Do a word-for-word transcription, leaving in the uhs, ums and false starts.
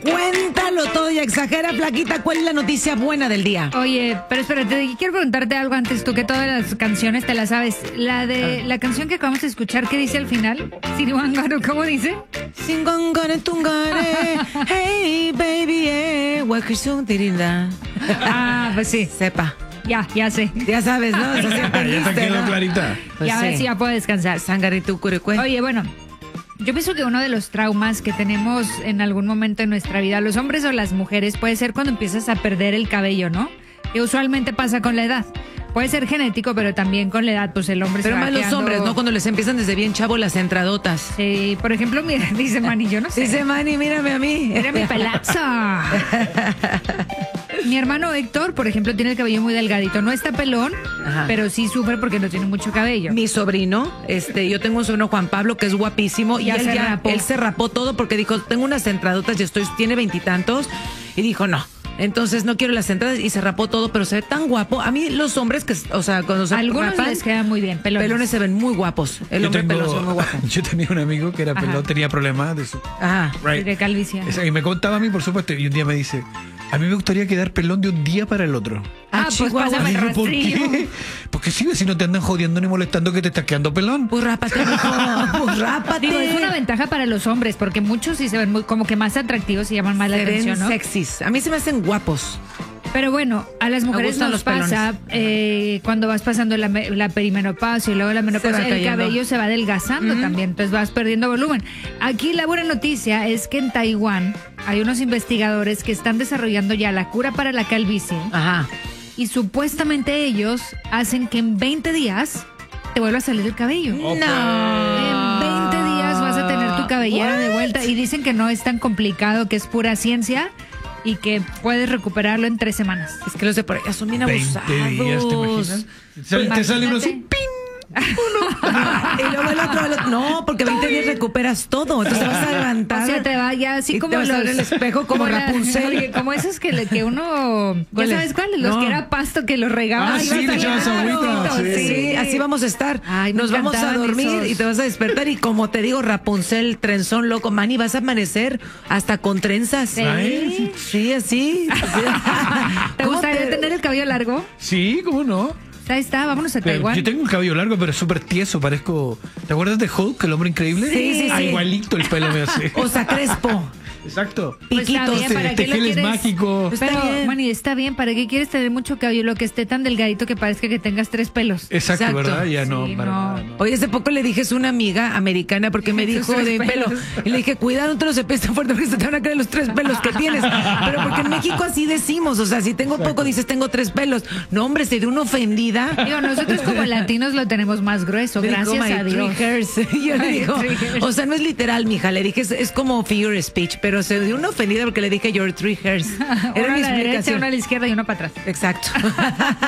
Cuéntalo todo y exagera, flaquita. ¿Cuál es la noticia buena del día? Oye, pero espérate, quiero preguntarte algo antes, tú que todas las canciones te las sabes. La de la canción que acabamos de escuchar, ¿qué dice al final? Siriwangaro, ¿cómo dice? Singongare tungare, hey baby, eh, wakirsun tirinda. Ah, pues sí. Sepa. Ya, ya sé. Ya sabes, ¿no? Eso sí Ya entendiste, te quedó ¿no? clarita. Pues ya, a ver sí. si ya puedo descansar. Sangaritu curicue. Oye, bueno, yo pienso que uno de los traumas que tenemos en algún momento en nuestra vida, los hombres o las mujeres, puede ser cuando empiezas a perder el cabello, ¿no? Que usualmente pasa con la edad. Puede ser genético, pero también con la edad, pues el hombre Pero se va más los quedando- hombres, ¿no? Cuando les empiezan desde bien chavo las entradotas. Sí, por ejemplo, mira, dice Manny, yo no sé. Dice Manny, mírame a mí. Mira mi pelazo. Mi hermano Héctor, por ejemplo, tiene el cabello muy delgadito. No está pelón, Ajá. pero sí sufre porque no tiene mucho cabello. Mi sobrino, este, yo tengo un sobrino Juan Pablo que es guapísimo y Ya él se ya, rapó. él se rapó todo porque dijo, tengo unas entradotas y estoy, tiene veintitantos y dijo no. Entonces no quiero las entradas y se rapó todo, pero se ve tan guapo. A mí los hombres que, o sea, cuando se Algunos rapan, les queda muy bien, pelones. pelones se ven muy guapos. El Yo hombre tengo- pelón es muy guapo. yo tenía un amigo que era Ajá. pelón, tenía problemas de su. Ajá. Right. De calvicie. Esa- Y me contaba a mí, por supuesto, y un día me dice, a mí me gustaría quedar pelón de un día para el otro. Ah, pues Chihuahua. pásame Y el yo, ¿por rastrillo. qué? Porque sí, si no te andan jodiendo ni molestando que te estás quedando pelón. Pues rápate, mijo. Pues rápate. Digo, es una ventaja para los hombres, porque muchos sí se ven muy, como que más atractivos y llaman más la Se ven atención, ¿no? sexys. A mí se me hacen guapos. Pero bueno, a las mujeres gustan nos los pelones. pasa eh, cuando vas pasando la, me- la perimenopausia y luego la menopausia, va el cayendo. cabello se va adelgazando también, entonces vas perdiendo volumen. Aquí la buena noticia es que en Taiwán hay unos investigadores que están desarrollando ya la cura para la calvicie Ajá. y supuestamente ellos hacen que en veinte días te vuelva a salir el cabello. Oh, En No. veinte días vas a tener tu cabellera de vuelta y dicen que no es tan complicado, que es pura ciencia y que puedes recuperarlo en tres semanas. Es que los de por allá son bien veinte abusados. días, ¿te imaginas? Sale- te sale uno así, Imagínate. ¡ping! Y luego el otro, el otro- no, porque veinte días recuperas todo. Entonces te vas a levantar. O sea, te va ya así y como te vas a los... ver el espejo como la- Rapunzel. oye, como esos que, le- que uno... ¿Ya ¿Cuáles? sabes cuáles? Los No. que era pasto que los regaba. Ah, y sí, ibas le a- echabas agüita, Sí, sí. así vamos a estar. Ay, me Nos vamos a encantaban dormir esos. y te vas a despertar y como te digo, Rapunzel, trenzón loco, Manny, vas a amanecer hasta con trenzas. Sí. Ay, Sí, así. ¿Te ¿Cómo gustaría te- tener el cabello largo? Sí, ¿cómo no? Ahí está, vámonos a Pero Taiwán. yo tengo el cabello largo, pero es súper tieso, parezco... ¿Te acuerdas de Hulk, el hombre increíble? Sí, sí, Ah, sí. igualito el pelo me hace. O sea, crespo. Exacto. Pues está Piquitos. bien, ¿para Te- qué lo tejeles quieres? mágico. Está Pero, bien. Manny, está bien. ¿Para qué quieres tener mucho cabello? Lo que esté tan delgadito que parezca que tengas tres pelos. Exacto, Exacto. ¿verdad? Ya no, Sí, para no. nada, no. Hoy hace poco le dije, es una amiga americana porque me dijo Tus de tres pelo. pelos. Y le dije, cuidado, no te los cepilles tan fuerte porque se te van a caer los tres pelos que tienes. Pero porque en México así decimos, o sea, si tengo poco dices tengo tres pelos. No, hombre, se dio una ofendida. Digo, nosotros como latinos lo tenemos más grueso, Me dijo, gracias "My a Dios. three hairs". Y yo le My digo, three hairs. o sea, no es literal, mija. Le dije, es, es como figure speech, pero se dio una ofendida porque le dije your three hairs. Uno Era a mi la derecha, explicación. uno a la izquierda y uno para atrás. Exacto.